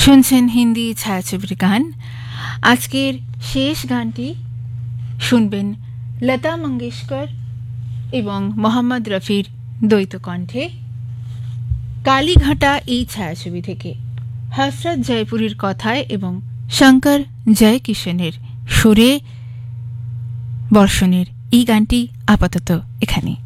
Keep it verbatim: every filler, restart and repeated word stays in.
শুনছেন হিন্দি ছায়াছবির গান। আজকের শেষ গানটি শুনবেন লতা মঙ্গেশকর এবং মোহাম্মদ রফির দ্বৈত কণ্ঠে কালীঘাটা এই ছায়াছবি থেকে হসরত জয়পুরীর কথায় এবং শঙ্কর জয়কিশনের সুরে বর্ষণের এই গানটি আপাতত এখানে।